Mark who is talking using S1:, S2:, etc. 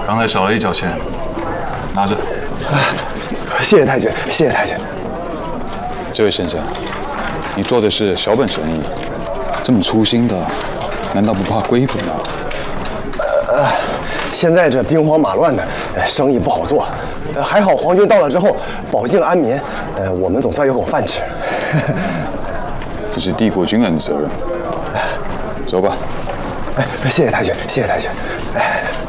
S1: 刚才少了一角钱，拿着。
S2: 谢谢太君，谢谢太君。
S1: 这位先生，你做的是小本生意，这么粗心的，难道不怕归本吗？
S2: 现在这兵荒马乱的，生意不好做。还好皇军到了之后，保境安民，我们总算有口饭吃。
S1: 这是帝国军人的责任。走吧。
S2: 谢谢太君，谢谢太君。